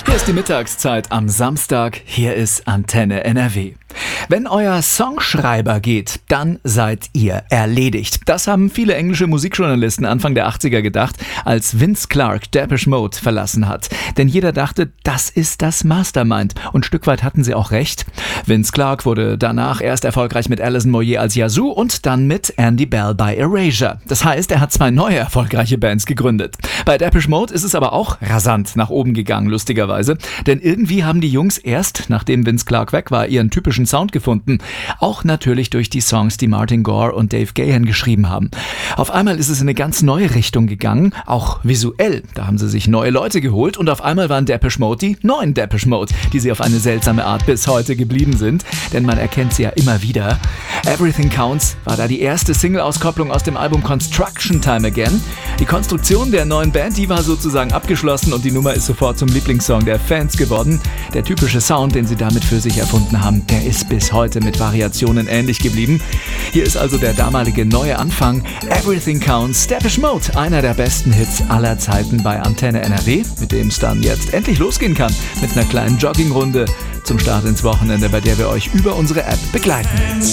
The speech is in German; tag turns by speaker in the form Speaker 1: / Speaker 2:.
Speaker 1: Hier ist die Mittagszeit am Samstag. Hier ist Antenne NRW. Wenn euer Songschreiber geht, dann seid ihr erledigt. Das haben viele englische Musikjournalisten Anfang der 80er gedacht, als Vince Clarke Depeche Mode verlassen hat. Denn jeder dachte, das ist das Mastermind. Und ein Stück weit hatten sie auch recht. Vince Clarke wurde danach erst erfolgreich mit Alison Moyet als Yazoo und dann mit Andy Bell bei Erasure. Das heißt, er hat 2 neue erfolgreiche Bands gegründet. Bei Depeche Mode ist es aber auch rasant nach oben gegangen, lustigerweise. Denn irgendwie haben die Jungs erst, nachdem Vince Clarke weg war, ihren typischen Sound gefunden. Auch natürlich durch die Songs, die Martin Gore und Dave Gahan geschrieben haben. Auf einmal ist es in eine ganz neue Richtung gegangen, auch visuell. Da haben sie sich neue Leute geholt und auf einmal waren Depeche Mode die neuen Depeche Mode, die sie auf eine seltsame Art bis heute geblieben sind. Denn man erkennt sie ja immer wieder. Everything Counts war da die erste Single-Auskopplung aus dem Album Construction Time Again. Die Konstruktion der neuen Band, die war sozusagen abgeschlossen und die Nummer ist sofort zum Lieblingssong der Fans geworden. Der typische Sound, den sie damit für sich erfunden haben, der ist bis heute mit Variationen ähnlich geblieben. Hier ist also der damalige neue Anfang. Everything Counts, Depeche Mode, einer der besten Hits aller Zeiten bei Antenne NRW, mit dem es dann jetzt endlich losgehen kann mit einer kleinen Joggingrunde zum Start ins Wochenende, bei der wir euch über unsere App begleiten.